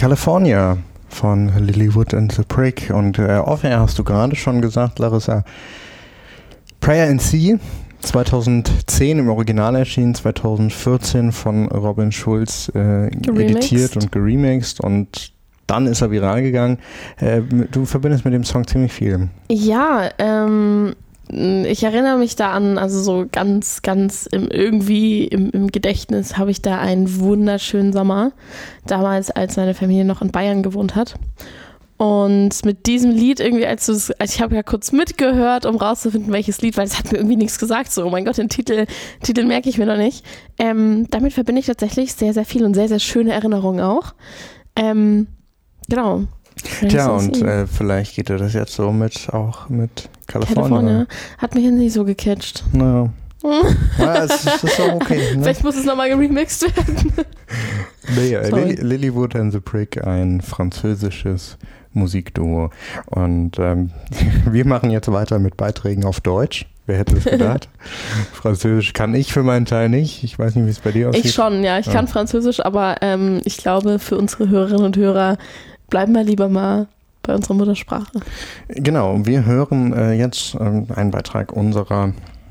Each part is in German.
California von Lilywood and the Prick. Und off-air hast du gerade schon gesagt, Larissa, Prayer in Sea, 2010 im Original erschienen, 2014 von Robin Schulz editiert und geremixed und dann ist er viral gegangen. Du verbindest mit dem Song ziemlich viel. Ja, ich erinnere mich da an, also so ganz im Gedächtnis habe ich da einen wunderschönen Sommer, damals als meine Familie noch in Bayern gewohnt hat. Und mit diesem Lied irgendwie, ich habe ja kurz mitgehört, um rauszufinden, welches Lied, weil es hat mir irgendwie nichts gesagt, so, oh mein Gott, den Titel merke ich mir noch nicht. Damit verbinde ich tatsächlich sehr, sehr viel und sehr, sehr schöne Erinnerungen auch. Genau. Tja, und vielleicht geht dir das jetzt so auch mit California. Hat mich jetzt nicht so gecatcht. Naja. Ja, es ist auch okay. Ne? Vielleicht muss es nochmal geremixed werden. Nee, Lilywood and the Prick, ein französisches Musikduo. Und wir machen jetzt weiter mit Beiträgen auf Deutsch. Wer hätte es gedacht? Französisch kann ich für meinen Teil nicht. Ich weiß nicht, wie es bei dir aussieht. Ich schon, ja. Ich kann Französisch, aber ich glaube, für unsere Hörerinnen und Hörer bleiben wir lieber mal bei unserer Muttersprache. Genau, wir hören jetzt einen Beitrag unserer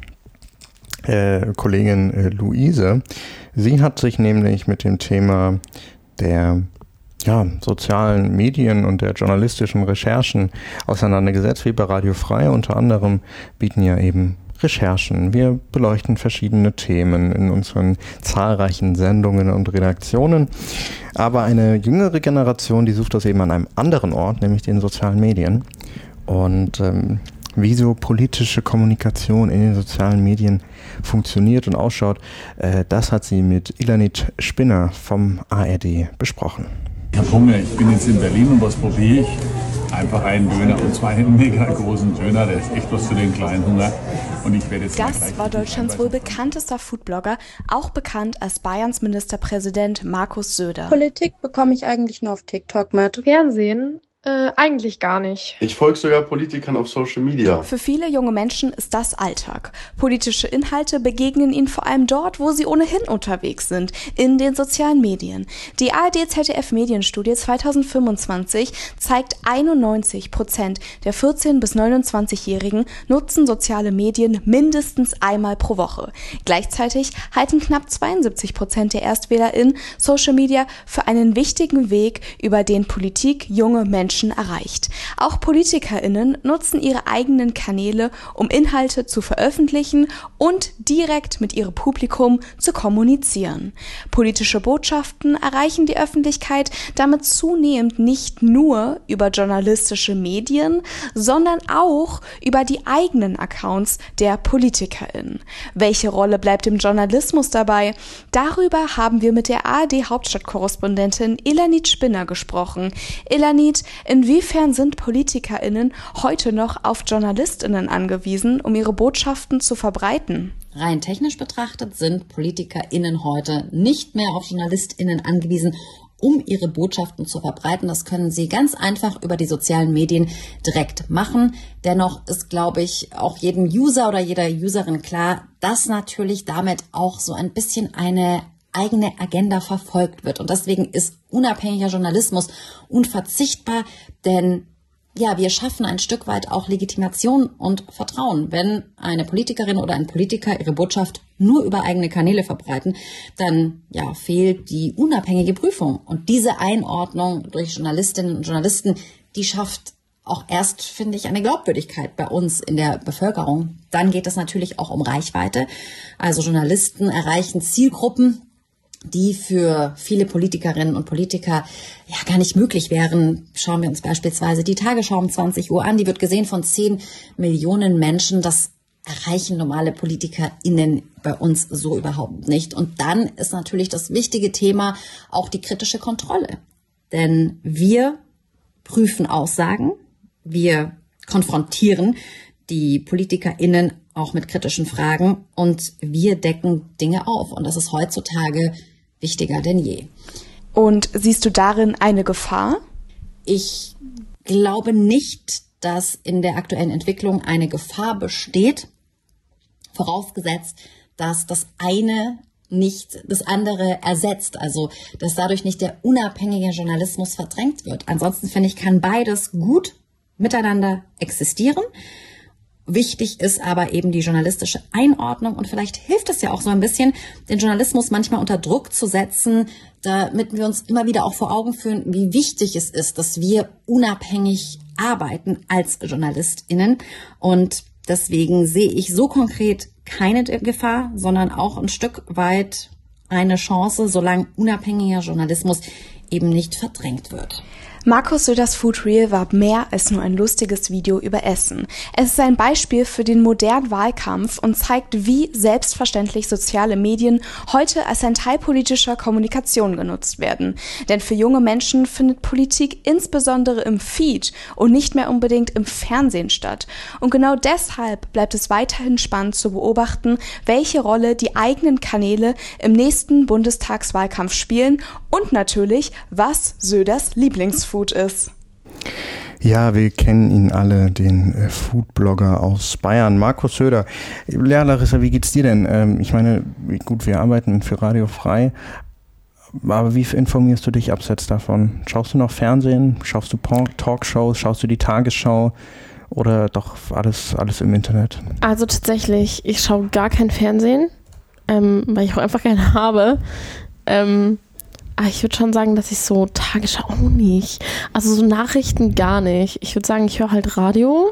Kollegin Luise. Sie hat sich nämlich mit dem Thema der sozialen Medien und der journalistischen Recherchen auseinandergesetzt, wie bei Radio Frei. Unter anderem bieten ja eben Recherchen. Wir beleuchten verschiedene Themen in unseren zahlreichen Sendungen und Redaktionen. Aber eine jüngere Generation, die sucht das eben an einem anderen Ort, nämlich den sozialen Medien. Und wie so politische Kommunikation in den sozialen Medien funktioniert und ausschaut, das hat sie mit Ilanit Spinner vom ARD besprochen. Ich habe Hunger, ich bin jetzt in Berlin und was probiere ich? Einfach einen Döner und zwar einen mega großen Döner, der ist echt was für den kleinen Hunger. Und ich werde jetzt das war Deutschlands wohl bekanntester Foodblogger, auch bekannt als Bayerns Ministerpräsident Markus Söder. Politik bekomme ich eigentlich nur auf TikTok mit. Fernsehen? Eigentlich gar nicht. Ich folge sogar Politikern auf Social Media. Für viele junge Menschen ist das Alltag. Politische Inhalte begegnen ihnen vor allem dort, wo sie ohnehin unterwegs sind, in den sozialen Medien. Die ARD-ZDF-Medienstudie 2025 zeigt, 91% der 14- bis 29-Jährigen nutzen soziale Medien mindestens einmal pro Woche. Gleichzeitig halten knapp 72% der ErstwählerInnen Social Media für einen wichtigen Weg, über den Politik junge Menschen erreicht. Auch PolitikerInnen nutzen ihre eigenen Kanäle, um Inhalte zu veröffentlichen und direkt mit ihrem Publikum zu kommunizieren. Politische Botschaften erreichen die Öffentlichkeit damit zunehmend nicht nur über journalistische Medien, sondern auch über die eigenen Accounts der PolitikerInnen. Welche Rolle bleibt dem Journalismus dabei? Darüber haben wir mit der ARD-Hauptstadtkorrespondentin Ilanit Spinner gesprochen. Ilanit, inwiefern sind PolitikerInnen heute noch auf JournalistInnen angewiesen, um ihre Botschaften zu verbreiten? Rein technisch betrachtet sind PolitikerInnen heute nicht mehr auf JournalistInnen angewiesen, um ihre Botschaften zu verbreiten. Das können sie ganz einfach über die sozialen Medien direkt machen. Dennoch ist, glaube ich, auch jedem User oder jeder Userin klar, dass natürlich damit auch so ein bisschen eine eigene Agenda verfolgt wird. Und deswegen ist unabhängiger Journalismus unverzichtbar, denn ja, wir schaffen ein Stück weit auch Legitimation und Vertrauen. Wenn eine Politikerin oder ein Politiker ihre Botschaft nur über eigene Kanäle verbreiten, dann fehlt die unabhängige Prüfung. Und diese Einordnung durch Journalistinnen und Journalisten, die schafft auch erst, finde ich, eine Glaubwürdigkeit bei uns in der Bevölkerung. Dann geht es natürlich auch um Reichweite. Also Journalisten erreichen Zielgruppen, die für viele Politikerinnen und Politiker gar nicht möglich wären. Schauen wir uns beispielsweise die Tagesschau um 20 Uhr an. Die wird gesehen von 10 Millionen Menschen. Das erreichen normale PolitikerInnen bei uns so überhaupt nicht. Und dann ist natürlich das wichtige Thema auch die kritische Kontrolle. Denn wir prüfen Aussagen, wir konfrontieren die PolitikerInnen auch mit kritischen Fragen und wir decken Dinge auf. Und das ist heutzutage wichtiger denn je. Und siehst du darin eine Gefahr? Ich glaube nicht, dass in der aktuellen Entwicklung eine Gefahr besteht, vorausgesetzt, dass das eine nicht das andere ersetzt, also dass dadurch nicht der unabhängige Journalismus verdrängt wird. Ansonsten finde ich, kann beides gut miteinander existieren. Wichtig ist aber eben die journalistische Einordnung und vielleicht hilft es ja auch so ein bisschen, den Journalismus manchmal unter Druck zu setzen, damit wir uns immer wieder auch vor Augen führen, wie wichtig es ist, dass wir unabhängig arbeiten als JournalistInnen. Und deswegen sehe ich so konkret keine Gefahr, sondern auch ein Stück weit eine Chance, solange unabhängiger Journalismus eben nicht verdrängt wird. Markus Söders Food Reel war mehr als nur ein lustiges Video über Essen. Es ist ein Beispiel für den modernen Wahlkampf und zeigt, wie selbstverständlich soziale Medien heute als ein Teil politischer Kommunikation genutzt werden. Denn für junge Menschen findet Politik insbesondere im Feed und nicht mehr unbedingt im Fernsehen statt. Und genau deshalb bleibt es weiterhin spannend zu beobachten, welche Rolle die eigenen Kanäle im nächsten Bundestagswahlkampf spielen und natürlich, was Söders Lieblingsfood ist. Ja, wir kennen ihn alle, den Foodblogger aus Bayern, Markus Söder. Ja, Larissa, wie geht's dir denn? Ich meine, gut, wir arbeiten für Radio Frei, aber wie informierst du dich abseits davon? Schaust du noch Fernsehen? Schaust du Talkshows? Schaust du die Tagesschau? Oder doch alles im Internet? Also tatsächlich, ich schaue gar kein Fernsehen, weil ich auch einfach keine habe. Aber ich würde schon sagen, dass ich so Tagesschau auch nicht. Also so Nachrichten gar nicht. Ich würde sagen, ich höre halt Radio.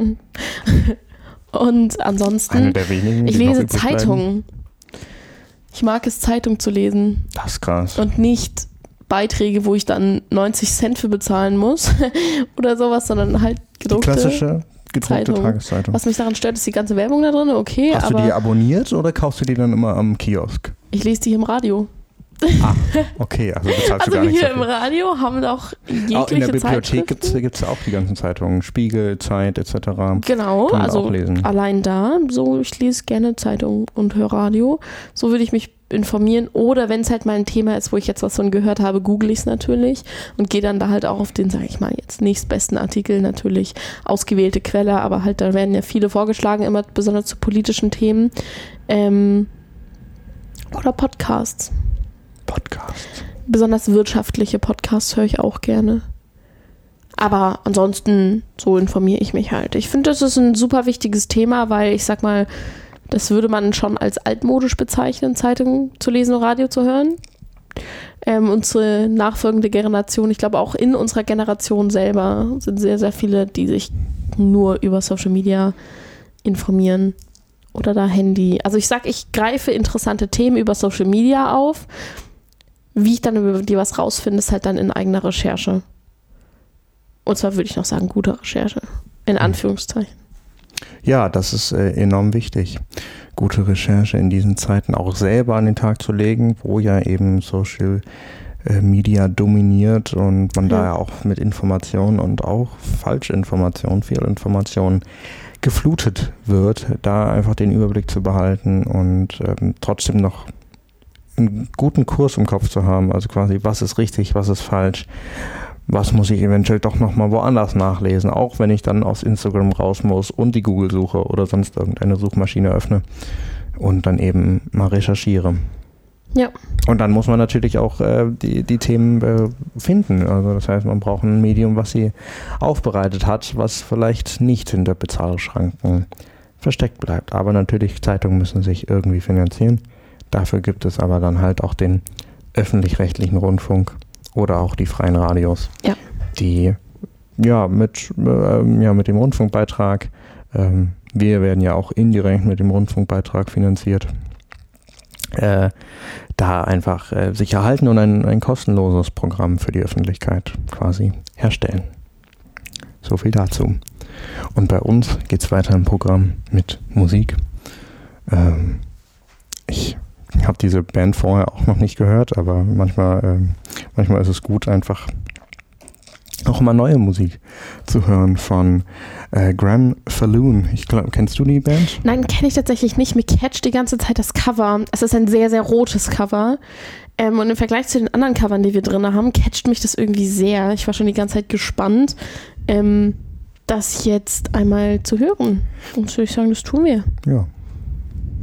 Und ansonsten, eine der wenigen, ich lese Zeitungen. Ich mag es, Zeitung zu lesen. Das ist krass. Und nicht Beiträge, wo ich dann 90 Cent für bezahlen muss oder sowas, sondern halt gedruckte, die klassische gedruckte Tageszeitung. Was mich daran stört, ist die ganze Werbung da drin. Okay, Hast du die abonniert oder kaufst du die dann immer am Kiosk? Ich lese die im Radio. Ah, okay, also bezahlst du gar nichts dafür. Wir im Radio haben doch jegliche auch in der Bibliothek gibt Zeitschriften. es auch die ganzen Zeitungen, Spiegel, Zeit etc. Genau, Kann man also auch lesen. allein da, so ich lese gerne Zeitung und höre Radio, so würde ich mich informieren. Oder wenn es halt mal ein Thema ist, wo ich jetzt was von gehört habe, google ich es natürlich und gehe dann da halt auch auf den, sage ich mal, jetzt nächstbesten Artikel, natürlich ausgewählte Quelle, aber halt da werden ja viele vorgeschlagen, immer besonders zu politischen Themen. Oder Podcasts. Besonders wirtschaftliche Podcasts höre ich auch gerne. Aber ansonsten, so informiere ich mich halt. Ich finde, das ist ein super wichtiges Thema, weil ich sag mal, das würde man schon als altmodisch bezeichnen, Zeitungen zu lesen und Radio zu hören. Unsere nachfolgende Generation, ich glaube auch in unserer Generation selber, sind sehr, sehr viele, die sich nur über Social Media informieren. Oder da Handy. Also ich greife interessante Themen über Social Media auf. Wie ich dann über die was rausfinde, ist halt dann in eigener Recherche. Und zwar würde ich noch sagen, gute Recherche. In Anführungszeichen. Ja, das ist enorm wichtig. Gute Recherche in diesen Zeiten auch selber an den Tag zu legen, wo ja eben Social Media dominiert und man da ja auch mit Informationen und auch Falschinformationen, Fehlinformationen geflutet wird, da einfach den Überblick zu behalten und trotzdem noch einen guten Kurs im Kopf zu haben, also quasi, was ist richtig, was ist falsch, was muss ich eventuell doch nochmal woanders nachlesen, auch wenn ich dann aus Instagram raus muss und die Google-Suche oder sonst irgendeine Suchmaschine öffne und dann eben mal recherchiere. Ja. Und dann muss man natürlich auch die Themen finden, also das heißt, man braucht ein Medium, was sie aufbereitet hat, was vielleicht nicht hinter Bezahlschranken versteckt bleibt, aber natürlich, Zeitungen müssen sich irgendwie finanzieren. Dafür gibt es aber dann halt auch den öffentlich-rechtlichen Rundfunk oder auch die freien Radios, die mit dem Rundfunkbeitrag, wir werden ja auch indirekt mit dem Rundfunkbeitrag finanziert, da einfach sich erhalten und ein kostenloses Programm für die Öffentlichkeit quasi herstellen. So viel dazu. Und bei uns geht es weiter im Programm mit Musik. Ich habe diese Band vorher auch noch nicht gehört, aber manchmal ist es gut, einfach auch mal neue Musik zu hören von Graham Falloon. Ich glaube, kennst du die Band? Nein, kenne ich tatsächlich nicht. Mir catcht die ganze Zeit das Cover. Es ist ein sehr, sehr rotes Cover. Und im Vergleich zu den anderen Covern, die wir drin haben, catcht mich das irgendwie sehr. Ich war schon die ganze Zeit gespannt, das jetzt einmal zu hören. Und würde ich sagen, das tun wir. Ja,